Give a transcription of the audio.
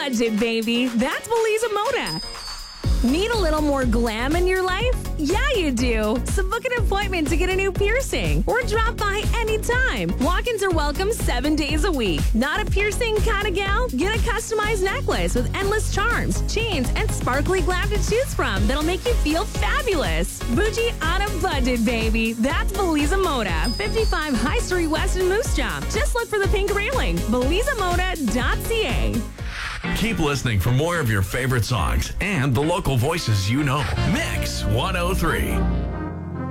budget, baby. That's Belisa Moda. Need a little more glam in your life? Yeah, you do. So book an appointment to get a new piercing or drop by anytime. Walk-ins are welcome 7 days a week. Not a piercing kind of gal? Get a customized necklace with endless charms, chains, and sparkly glam to choose from that'll make you feel fabulous. Bougie on a budget, baby. That's Belisa Moda. 55 High Street West in Moose Jaw. Just look for the pink railing. BelisaModa.ca. Keep listening for more of your favorite songs and the local voices you know. Mix 103.